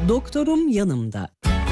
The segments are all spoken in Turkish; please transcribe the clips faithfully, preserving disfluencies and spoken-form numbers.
Doktorum yanımda.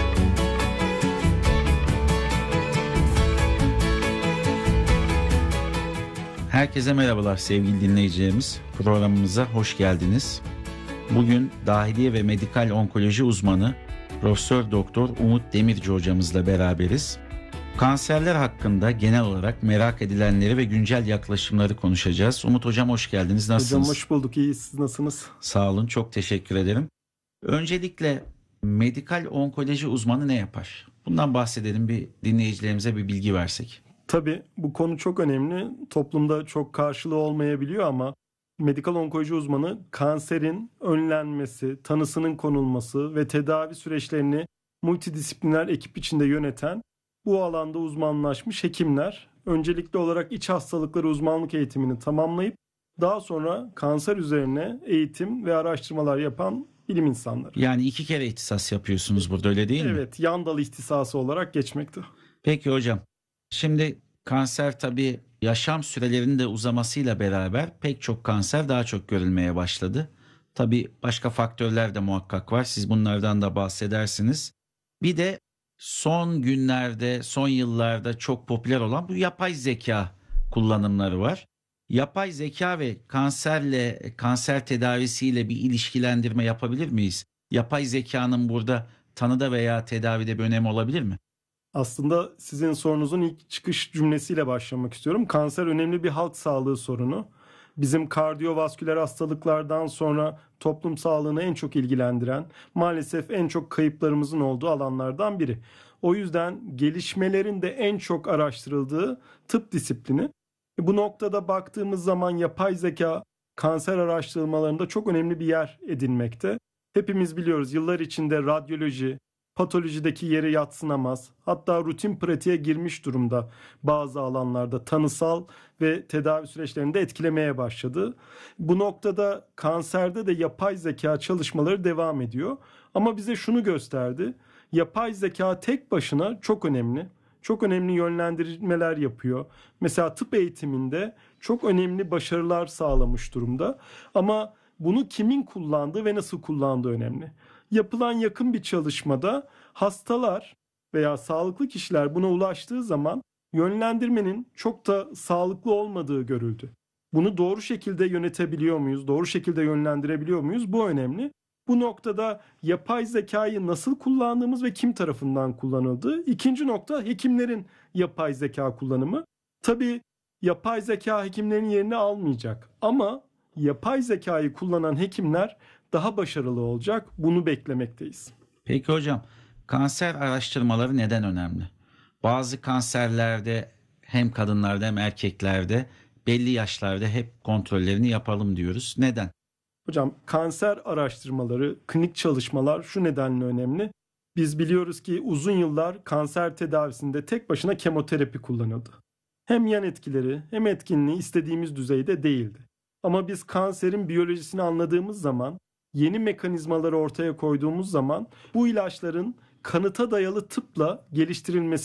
Herkese merhabalar sevgili dinleyicilerimiz. Programımıza hoş geldiniz. Bugün dahiliye ve medikal onkoloji uzmanı Profesör Doktor Umut Demirci hocamızla beraberiz. Kanserler hakkında genel olarak merak edilenleri ve güncel yaklaşımları konuşacağız. Umut hocam hoş geldiniz. Nasılsınız? Hocam hoş bulduk. İyi, siz nasılsınız? Sağ olun, çok teşekkür ederim. Öncelikle medikal onkoloji uzmanı ne yapar? Bundan bahsedelim, bir dinleyicilerimize bir bilgi versek. Tabii bu konu çok önemli. Toplumda çok karşılığı olmayabiliyor ama medikal onkoloji uzmanı kanserin önlenmesi, tanısının konulması ve tedavi süreçlerini multidisipliner ekip içinde yöneten, bu alanda uzmanlaşmış hekimler. Öncelikli olarak iç hastalıkları uzmanlık eğitimini tamamlayıp daha sonra kanser üzerine eğitim ve araştırmalar yapan bilim insanları. Yani iki kere ihtisas yapıyorsunuz burada, öyle değil mi? Evet, yan dal ihtisası olarak geçmekte. Peki hocam, şimdi kanser tabii yaşam sürelerinin de uzamasıyla beraber pek çok kanser daha çok görülmeye başladı. Tabii başka faktörler de muhakkak var. Siz bunlardan da bahsedersiniz. Bir de son günlerde, son yıllarda çok popüler olan bu yapay zeka kullanımları var. Yapay zeka ve kanserle, kanser tedavisiyle bir ilişkilendirme yapabilir miyiz? Yapay zekanın burada tanıda veya tedavide bir önemi olabilir mi? Aslında sizin sorunuzun ilk çıkış cümlesiyle başlamak istiyorum. Kanser önemli bir halk sağlığı sorunu. Bizim kardiyovasküler hastalıklardan sonra toplum sağlığını en çok ilgilendiren, maalesef en çok kayıplarımızın olduğu alanlardan biri. O yüzden gelişmelerin de en çok araştırıldığı tıp disiplini. Bu noktada baktığımız zaman yapay zeka kanser araştırmalarında çok önemli bir yer edinmekte. Hepimiz biliyoruz, yıllar içinde radyoloji, patolojideki yeri yadsınamaz, hatta rutin pratiğe girmiş durumda bazı alanlarda tanısal ve tedavi süreçlerini de etkilemeye başladı. Bu noktada kanserde de yapay zeka çalışmaları devam ediyor. Ama bize şunu gösterdi: yapay zeka tek başına çok önemli. Çok önemli yönlendirmeler yapıyor. Mesela tıp eğitiminde çok önemli başarılar sağlamış durumda. Ama bunu kimin kullandığı ve nasıl kullandığı önemli. Yapılan yakın bir çalışmada hastalar veya sağlıklı kişiler buna ulaştığı zaman yönlendirmenin çok da sağlıklı olmadığı görüldü. Bunu doğru şekilde yönetebiliyor muyuz? Doğru şekilde yönlendirebiliyor muyuz? Bu önemli. Bu noktada yapay zekayı nasıl kullandığımız ve kim tarafından kullanıldığı. İkinci nokta, hekimlerin yapay zeka kullanımı. Tabii yapay zeka hekimlerin yerini almayacak ama yapay zekayı kullanan hekimler daha başarılı olacak. Bunu beklemekteyiz. Peki hocam, kanser araştırmaları neden önemli? Bazı kanserlerde hem kadınlarda hem erkeklerde belli yaşlarda hep kontrollerini yapalım diyoruz. Neden? Hocam, kanser araştırmaları, klinik çalışmalar şu nedenle önemli. Biz biliyoruz ki uzun yıllar kanser tedavisinde tek başına kemoterapi kullanıldı. Hem yan etkileri hem etkinliği istediğimiz düzeyde değildi. Ama biz kanserin biyolojisini anladığımız zaman, yeni mekanizmaları ortaya koyduğumuz zaman bu ilaçların kanıta dayalı tıpla geliştirilmesi